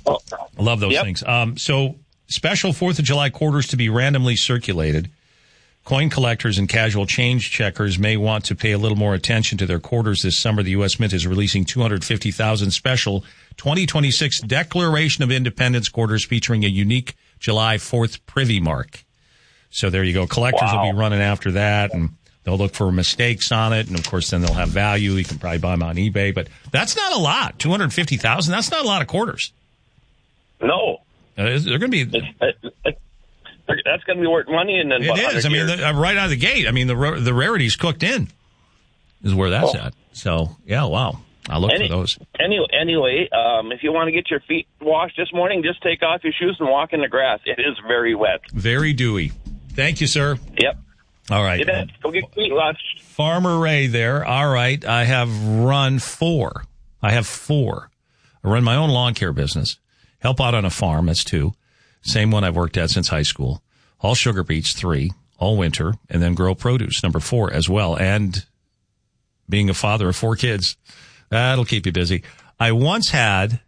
Oh. I love those things. So special 4th of July quarters to be randomly circulated. Coin collectors and casual change checkers may want to pay a little more attention to their quarters this summer. The U.S. Mint is releasing 250,000 special 2026 Declaration of Independence quarters featuring a unique July 4th privy mark. So there you go. Collectors will be running after that, and they'll look for mistakes on it, and of course then they'll have value. You can probably buy them on eBay, but that's not a lot. 250,000, that's not a lot of quarters. No. They're going to be... That's going to be worth money. And then it is. I mean, right out of the gate. I mean, the rarity's cooked in is where that's at. So, yeah, wow. I'll look for those. Anyway, if you want to get your feet washed this morning, just take off your shoes and walk in the grass. It is very wet. Very dewy. Thank you, sir. Yep. All right. Go get feet washed. Farmer Ray there. All right. I have run 4. I run my own lawn care business. Help out on a farm. That's 2. Same one I've worked at since high school. All sugar beets, 3, all winter, and then grow produce, number 4 as well. And being a father of 4 kids, that'll keep you busy. I once had,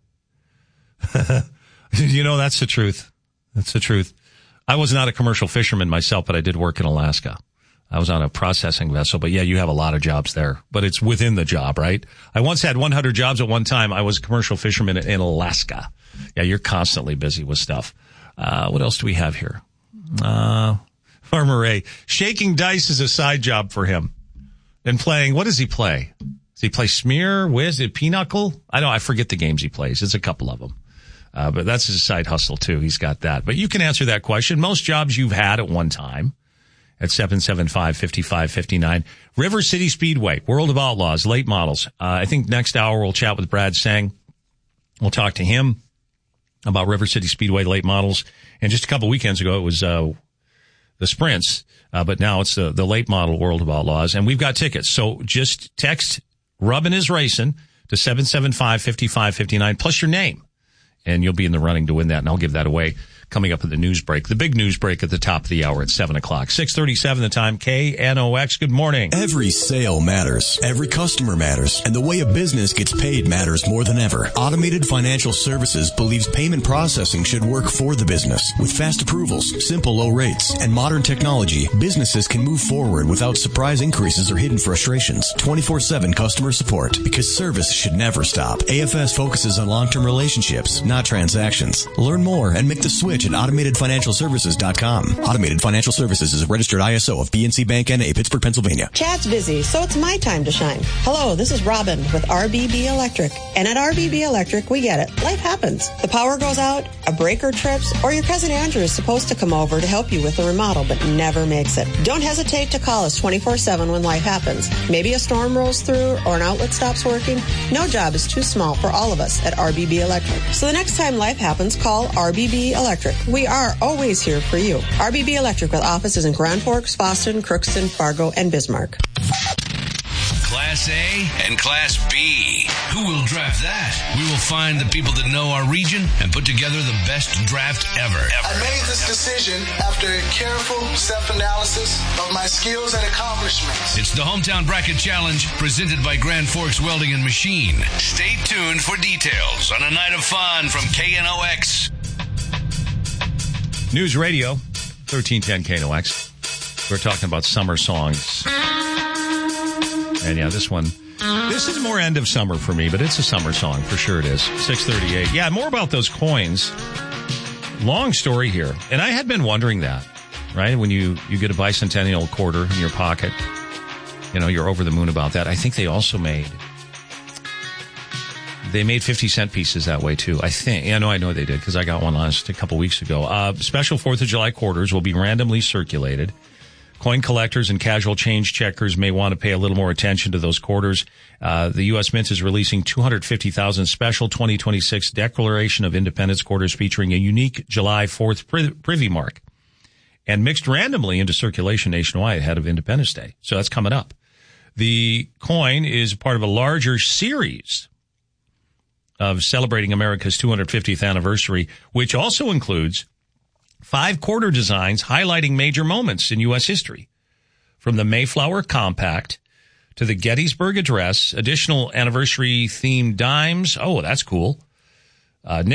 that's the truth. That's the truth. I was not a commercial fisherman myself, but I did work in Alaska. I was on a processing vessel, but yeah, you have a lot of jobs there, but it's within the job, right? I once had 100 jobs at one time. I was a commercial fisherman in Alaska. Yeah, you're constantly busy with stuff. What else do we have here? Farmer Ray. Shaking dice is a side job for him. And playing, what does he play? Does he play Smear, Whiz, Pinochle? I forget the games he plays. It's a couple of them. But that's his side hustle too. He's got that. But you can answer that question. Most jobs you've had at one time at 775-5559. River City Speedway, World of Outlaws, late models. I think next hour we'll chat with Brad Sang. We'll talk to him about River City Speedway late models. And just a couple weekends ago, it was the sprints, but now it's the late model World of Outlaws. And we've got tickets. So just text Rubbin' is Racing to 775-5559 plus your name, and you'll be in the running to win that. And I'll give that away coming up in the news break. The big news break at the top of the hour at 7 o'clock. 6:37 the time. KNOX. Good morning. Every sale matters. Every customer matters. And the way a business gets paid matters more than ever. Automated Financial Services believes payment processing should work for the business. With fast approvals, simple low rates, and modern technology, businesses can move forward without surprise increases or hidden frustrations. 24/7 customer support, because service should never stop. AFS focuses on long-term relationships, not transactions. Learn more and make the switch at AutomatedFinancialServices.com. Automated Financial Services is a registered ISO of PNC Bank N.A., Pittsburgh, Pennsylvania. Chad's busy, so it's my time to shine. Hello, this is Robin with RBB Electric. And at RBB Electric, we get it. Life happens. The power goes out, a breaker trips, or your cousin Andrew is supposed to come over to help you with the remodel, but never makes it. Don't hesitate to call us 24/7 when life happens. Maybe a storm rolls through or an outlet stops working. No job is too small for all of us at RBB Electric. So the next time life happens, call RBB Electric. We are always here for you. RBB Electric with offices in Grand Forks, Boston, Crookston, Fargo, and Bismarck. Class A and Class B. Who will draft that? We will find the people that know our region and put together the best draft ever. I made this decision after careful self-analysis of my skills and accomplishments. It's the Hometown Bracket Challenge presented by Grand Forks Welding and Machine. Stay tuned for details on a night of fun from KNOX. News Radio, 1310 KNOX. We're talking about summer songs. And yeah, this is more end of summer for me, but it's a summer song. For sure it is. 6:38. Yeah, more about those coins. Long story here. And I had been wondering that, right? When you get a bicentennial quarter in your pocket, you're over the moon about that. I think they also made 50-cent pieces that way too. I think. Yeah, I know they did because I got one last a couple weeks ago. Special 4th of July quarters will be randomly circulated. Coin collectors and casual change checkers may want to pay a little more attention to those quarters. The U.S. Mint is releasing 250,000 special 2026 Declaration of Independence quarters featuring a unique July 4th privy mark and mixed randomly into circulation nationwide ahead of Independence Day. So that's coming up. The coin is part of a larger series of celebrating America's 250th anniversary, which also includes 5 quarter designs highlighting major moments in U.S. history, from the Mayflower Compact to the Gettysburg Address, additional anniversary-themed dimes. Oh, that's cool.